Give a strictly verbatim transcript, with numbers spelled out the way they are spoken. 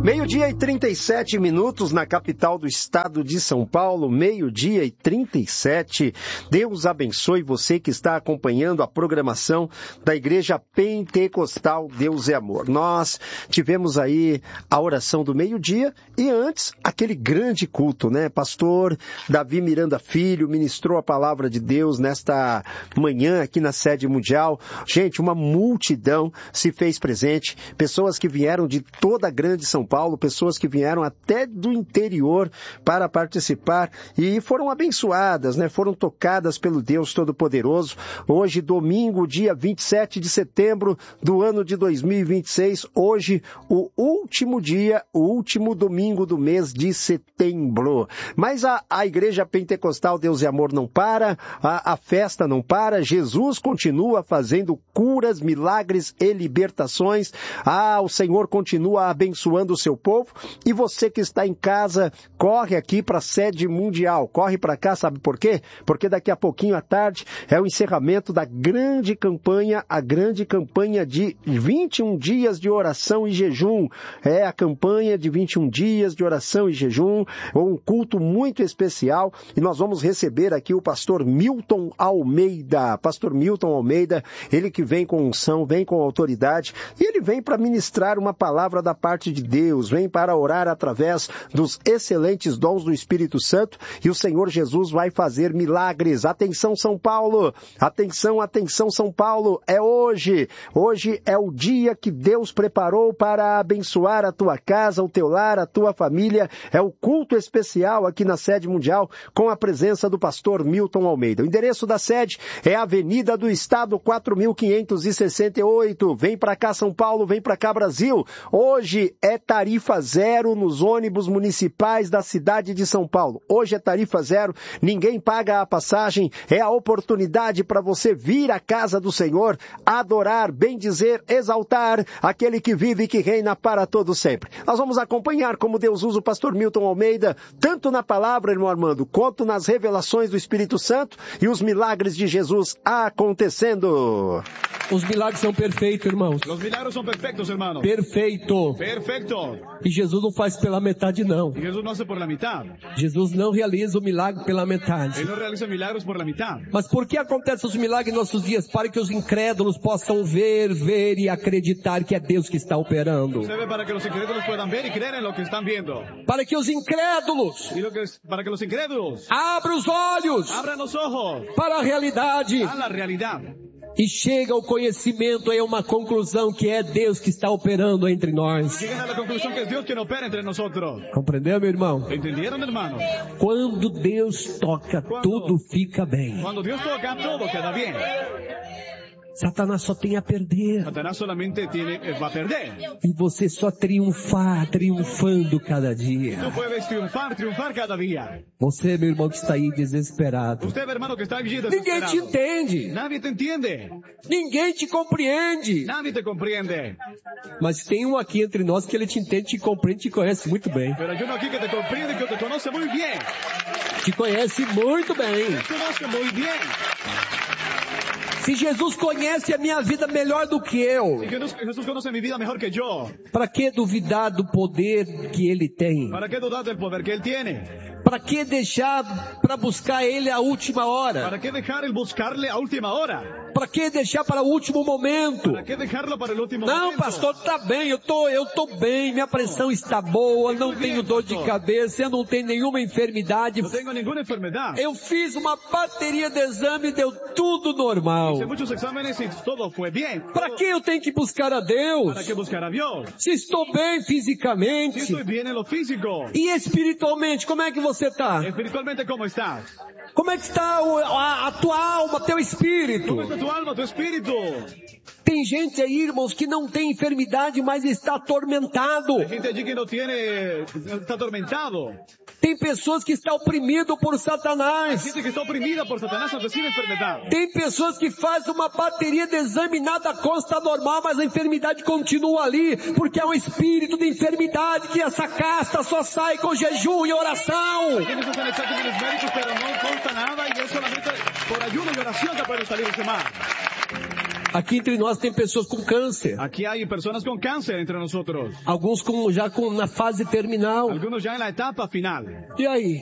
Meio-dia e trinta e sete minutos na capital do estado de São Paulo, meio-dia e trinta e sete. Deus abençoe você que está acompanhando a programação da Igreja Pentecostal Deus é Amor. Nós tivemos aí a oração do meio-dia e antes aquele grande culto, né? Pastor Davi Miranda Filho ministrou a palavra de Deus nesta manhã aqui na sede mundial. Gente, uma multidão se fez presente, pessoas que vieram de toda a grande São Paulo, Paulo, pessoas que vieram até do interior para participar e foram abençoadas, né? Foram tocadas pelo Deus Todo-Poderoso. Hoje, domingo, dia vinte e sete de setembro do ano de dois mil e vinte e seis, hoje o último dia, o último domingo do mês de setembro. Mas a, a Igreja Pentecostal Deus e Amor não para, a, a festa não para, Jesus continua fazendo curas, milagres e libertações. Ah, o Senhor continua abençoando o seu povo, e você que está em casa, corre aqui para a sede mundial, corre para cá, sabe por quê? Porque daqui a pouquinho à tarde é o encerramento da grande campanha, a grande campanha de vinte e um dias de oração e jejum, é a campanha de vinte e um dias de oração e jejum, um culto muito especial, e nós vamos receber aqui o pastor Milton Almeida, pastor Milton Almeida, ele que vem com unção, vem com autoridade, e ele vem para ministrar uma palavra da parte de Deus, vem para orar através dos excelentes dons do Espírito Santo e o Senhor Jesus vai fazer milagres. Atenção, São Paulo! Atenção, atenção, São Paulo! É hoje! Hoje é o dia que Deus preparou para abençoar a tua casa, o teu lar, a tua família. É o culto especial aqui na sede mundial com a presença do pastor Milton Almeida. O endereço da sede é a Avenida do Estado quatro mil quinhentos e sessenta e oito. Vem para cá, São Paulo, vem para cá, Brasil. Hoje é tarifa zero nos ônibus municipais da cidade de São Paulo. Hoje é tarifa zero, ninguém paga a passagem, é a oportunidade para você vir à casa do Senhor, adorar, bendizer, exaltar aquele que vive e que reina para todo sempre. Nós vamos acompanhar como Deus usa o pastor Milton Almeida, tanto na palavra, irmão Armando, quanto nas revelações do Espírito Santo e os milagres de Jesus acontecendo. Os milagres são perfeitos, irmãos. Os milagres são perfeitos, irmãos. Perfeito. Perfeito. E Jesus não faz pela metade, não. Jesus não hace por la mitad. Jesus não realiza o milagre pela metade. Ele não realiza milagres por la mitad. Mas por que acontecem os milagres em nossos dias? Para que os incrédulos possam ver, ver e acreditar que é Deus que está operando. Para que os incrédulos possam ver e crer em lo que estão vendo. Para que os incrédulos, e lo que, para que os incrédulos abram os olhos, abram os olhos para a realidade. A la realidade. E chega ao conhecimento a uma conclusão que é Deus que está operando entre nós. Chegam à conclusão que é Deus que opera entre nós. Compreendeu, meu irmão? Entenderam, irmão? Quando Deus toca, Quando, tudo fica bem. Quando Deus toca, tudo queda bem. Satanás só tem a perder. Satanás solamente tiene, vai perder. E você só triunfar, triunfando cada dia. Tu puedes triunfar, triunfar cada dia. Você, meu irmão, que está aí desesperado. Você, meu irmão, que está aí desesperado. Ninguém te entende. Nadie te entende. Ninguém te compreende. Nadie te compreende. Mas tem um aqui entre nós que ele te entende, te compreende, te conhece muito bem. Pero hay uno aquí que te comprende, que te conoce muy bien. Te conhece muito bem. Te conoce muy bien. Se Jesus conhece a minha vida melhor do que eu, se Jesus conhece a minha vida melhor que eu, para que duvidar do poder que Ele tem? Para que dudar do poder que Ele tem? Para que deixar para buscar Ele a última hora? Para que deixar Ele buscar-lhe a última hora? Para que deixar para o último momento? Para que deixá-lo para o último não, momento? Não, pastor, tá bem, eu tô, eu tô bem, minha pressão está boa, não tenho dor de cabeça, eu não tenho nenhuma enfermidade. Não tenho nenhuma enfermidade. Eu fiz uma bateria de exame e deu tudo normal. Fiz muitos exames e tudo foi bem. Para que eu tenho que buscar a Deus? Para que buscar a Deus? Se estou bem fisicamente. Se estou bem no físico. E espiritualmente, como é que você está? Espiritualmente, como estás? Como é que está a, a tua alma, teu espírito? Como está tua alma, teu espírito? Tem gente aí, irmãos, que não tem enfermidade, mas está atormentado. Tem gente aí que não tem, está atormentado. Tem pessoas que estão oprimidas por Satanás. Tem gente que está oprimida por Satanás, não recebe enfermidade. Tem pessoas que fazem uma bateria de exame, nada consta normal, mas a enfermidade continua ali, porque é um espírito de enfermidade que essa casta só sai com jejum e oração. Tem pessoas que estão nos médicos, mas não consta nada, e é solamente por ayuno e oração que pode sair esse mal. Aqui entre nós tem pessoas com câncer. Aquí hay personas con cáncer entre nosotros. Alguns com, já com, na fase terminal. Algunos ya en la etapa final. E aí?